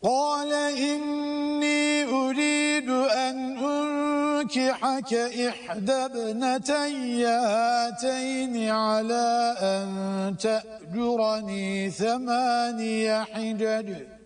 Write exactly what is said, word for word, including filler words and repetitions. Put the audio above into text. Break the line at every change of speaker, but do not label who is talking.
قال إني أريد أن أنكحك إحدى ابنتي هاتين على أن تأجرني ثماني حجج